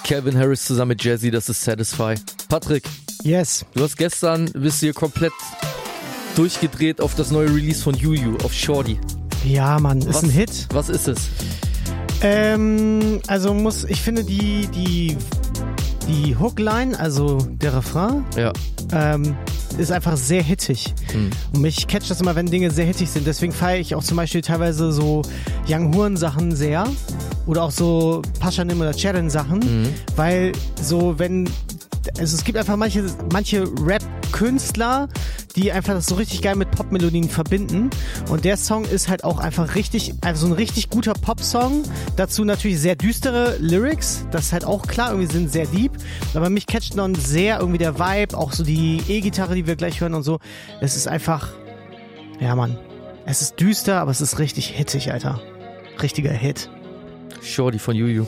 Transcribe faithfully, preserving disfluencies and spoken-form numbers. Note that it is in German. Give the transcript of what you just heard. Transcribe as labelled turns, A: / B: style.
A: Calvin Harris zusammen mit Jazzy, das ist Satisfy. Patrick.
B: Yes.
A: Du hast gestern, bist hier komplett durchgedreht auf das neue Release von Juju, auf Shorty.
B: Ja, Mann, ist
A: was,
B: ein Hit.
A: Was ist es?
B: Ähm, also muss, ich finde die, die, die Hookline, also der Refrain,
A: ja.
B: ähm, ist einfach sehr hittig. Hm. Und mich catcht das immer, wenn Dinge sehr hittig sind. Deswegen feiere ich auch zum Beispiel teilweise so Young Horn Sachen sehr. Oder auch so Pashanim oder Cherin Sachen. Mhm. Weil so, wenn, also es gibt einfach manche, manche Rap-Künstler, die einfach das so richtig geil mit Popmelodien verbinden. Und der Song ist halt auch einfach richtig, also ein richtig guter Pop-Song. Dazu natürlich sehr düstere Lyrics. Das ist halt auch klar, irgendwie sind sehr deep. Aber mich catcht noch sehr irgendwie der Vibe, auch so die E-Gitarre, die wir gleich hören und so. Es ist einfach, ja Mann, es ist düster, aber es ist richtig hittig, Alter. Richtiger Hit.
A: Shorty von Juju.